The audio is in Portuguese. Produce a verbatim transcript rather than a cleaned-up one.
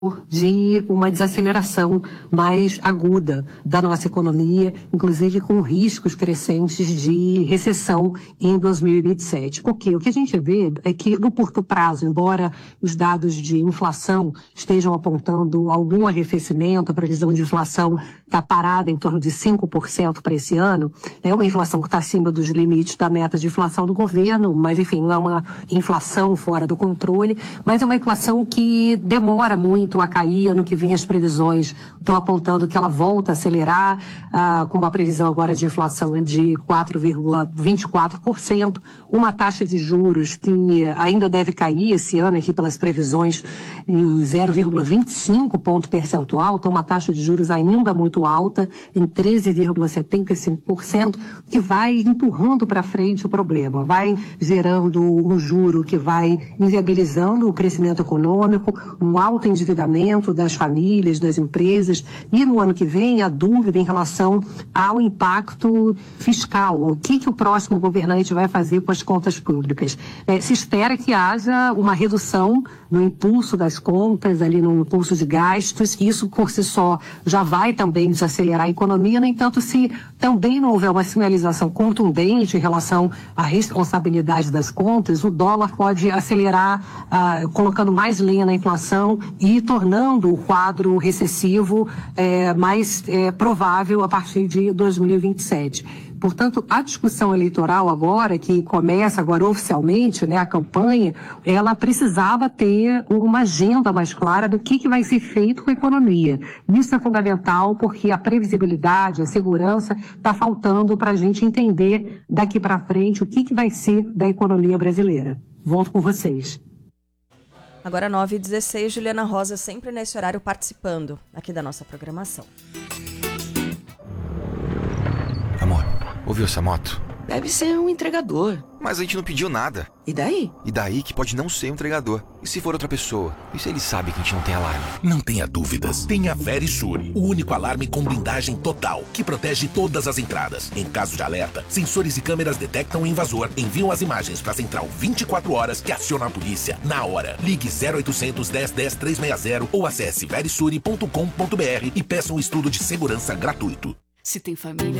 de uma desaceleração mais aguda da nossa economia, inclusive com riscos crescentes de recessão em dois mil e vinte e sete. Porque o que a gente vê é que no curto prazo, embora os dados de inflação estejam apontando algum arrefecimento, a previsão de inflação está parada em torno de cinco por cento para esse ano, é uma inflação que está acima dos limites da meta de inflação do governo, mas enfim, não é uma inflação fora do controle, mas é uma inflação que demora muito a cair. Ano que vem as previsões estão apontando que ela volta a acelerar, ah, com uma previsão agora de inflação de quatro vírgula vinte e quatro por cento, uma taxa de juros que ainda deve cair esse ano aqui pelas previsões em zero vírgula vinte e cinco ponto percentual, então uma taxa de juros ainda muito alta, em treze vírgula setenta e cinco por cento, que vai empurrando para frente o problema, vai gerando um juro que vai inviabilizando o crescimento econômico, um alto endividamento das famílias, das empresas, e no ano que vem a dúvida em relação ao impacto fiscal, o que, que o próximo governante vai fazer com as contas públicas. É, se espera que haja uma redução no impulso das contas, ali no impulso de gastos, isso por si só já vai também desacelerar a economia. No entanto, se também não houver uma sinalização contundente em relação à responsabilidade das contas, o dólar pode acelerar, ah, colocando mais lenha na inflação e tornando o quadro recessivo é, mais é, provável a partir de dois mil e vinte e sete. Portanto, a discussão eleitoral agora, que começa agora oficialmente, né, a campanha, ela precisava ter uma agenda mais clara do que, que vai ser feito com a economia. Isso é fundamental porque a previsibilidade, a segurança está faltando para a gente entender daqui para frente o que, que vai ser da economia brasileira. Volto com vocês. Agora nove e dezesseis, Juliana Rosa sempre nesse horário participando aqui da nossa programação. Amor, ouviu essa moto? Deve ser um entregador. Mas a gente não pediu nada. E daí? E daí que pode não ser um entregador. E se for outra pessoa? E se ele sabe que a gente não tem alarme? Não tenha dúvidas. Tenha Verisure, o único alarme com blindagem total, que protege todas as entradas. Em caso de alerta, sensores e câmeras detectam o invasor, enviam as imagens para a central vinte e quatro horas que aciona a polícia na hora. Ligue zero oitocentos, dez, dez, trezentos e sessenta ou acesse verisure ponto com ponto br e peça um estudo de segurança gratuito. Se tem família,